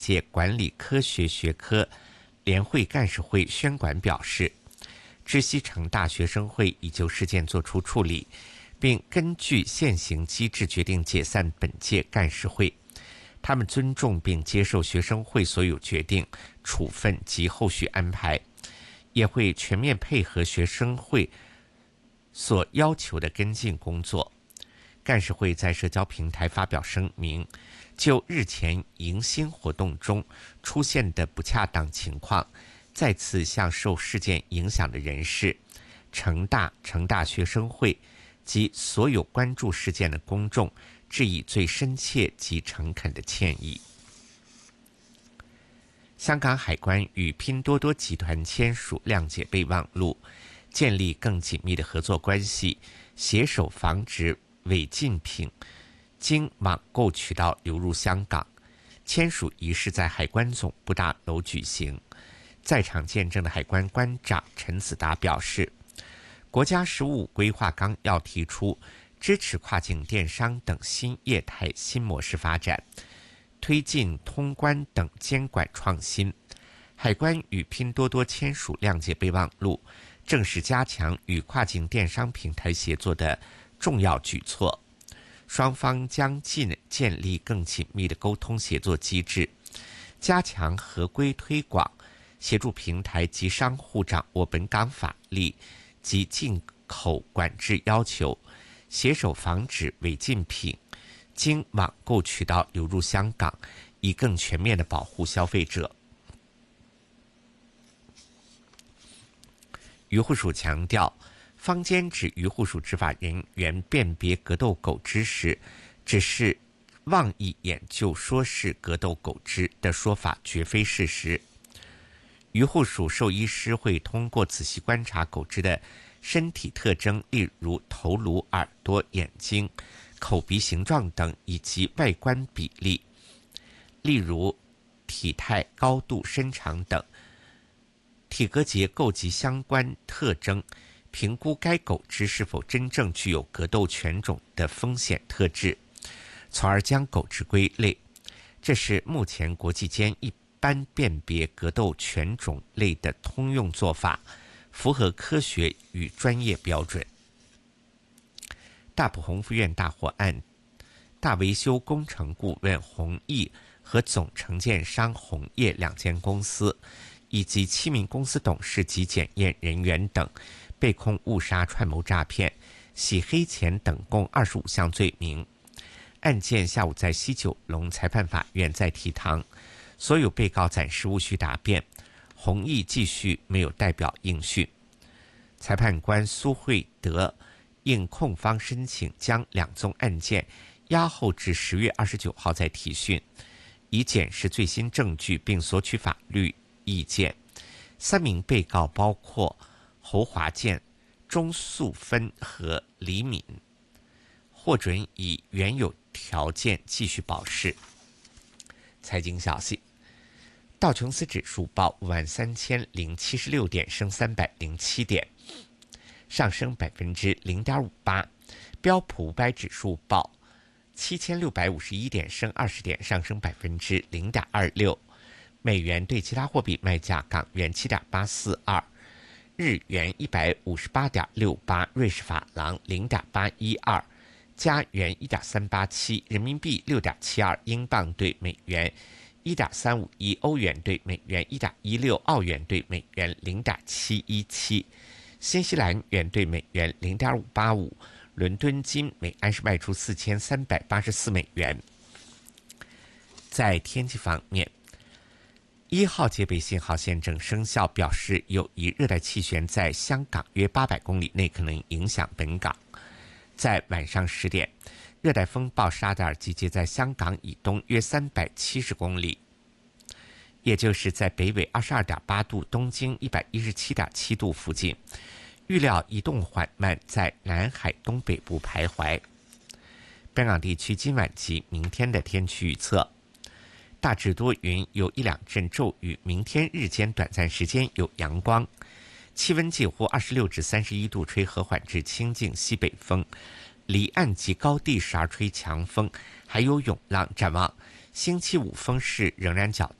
界管理科学学科联会干事会宣管表示，知悉成大学生会已就事件作出处理，并根据现行机制决定解散本届干事会。他们尊重并接受学生会所有决定、处分及后续安排，也会全面配合学生会所要求的跟进工作。干事会在社交平台发表声明，就日前迎新活动中出现的不恰当情况，再次向受事件影响的人士、成大学生会及所有关注事件的公众致以最深切及诚恳的歉意。香港海关与拼多多集团签署谅解备忘录，建立更紧密的合作关系，携手防止违禁品经网购渠道流入香港。签署仪式在海关总部大楼举行。在场见证的海关关长陈子达表示，国家“十五五”规划纲要提出支持跨境电商等新业态新模式发展，推进通关等监管创新。海关与拼多多签署谅解备忘录，正是加强与跨境电商平台协作的重要举措。双方将建立更紧密的沟通协作机制，加强合规推广，协助平台及商户掌握本港法律及进口管制要求，携手防止违禁品经网购渠道流入香港，以更全面地保护消费者。渔护署强调，坊间指渔护署执法人员辨别格斗狗只时，只是妄议研究说是格斗狗只的说法绝非事实。渔护署兽医师会通过仔细观察狗只的身体特征，例如头颅、耳朵、眼睛、口鼻形状等，以及外观比例，例如体态、高度、身长等体格结构及相关特征，评估该狗只是否真正具有格斗犬种的风险特质，从而将狗只归类。这是目前国际间一般辨别格斗犬种类的通用做法，符合科学与专业标准。大埔鸿福苑大火案，大维修工程顾问弘毅和总承建商鸿业2间公司，以及7名公司董事及检验人员等，被控误杀、串谋诈骗、洗黑钱等共25项罪名。案件下午在西九龙裁判法院再提堂，所有被告暂时无需答辩，弘毅继续没有代表应讯。裁判官苏慧德应控方申请，将2宗案件押后至10月29号再提讯，以检视最新证据并索取法律意见。3名被告包括侯华健、钟素芬和李敏，获准以原有条件继续保释。财经消息，道琼斯指数报53076点，升307点，上升0.58%。标普500指数报7651点，升20点，上升0.26%。美元对其他货币卖价：港元7.842，日元158.68，瑞士法郎0.812，加元1.387，人民币6.72，英镑对美元1.351，欧元对美元1.16，澳元对美元0.717，新西兰元对美元0.585。伦敦金每安士卖出4384美元。在天气方面，1号戒备信号现正生效，表示有一热带气旋在香港约800公里内可能影响本港。在晚上10点，热带风暴沙德尔集结在香港以东约370公里，也就是在北纬22.8度、东经117.7度附近，预料移动缓慢，在南海东北部徘徊。本港地区今晚及明天的天气预测：大致多云，有1-2阵骤雨，明天日间短暂时间有阳光，气温介乎26至31度，吹和缓至清劲西北风， 离岸及高地耍吹强风，还有涌浪。展望星期五风势仍然较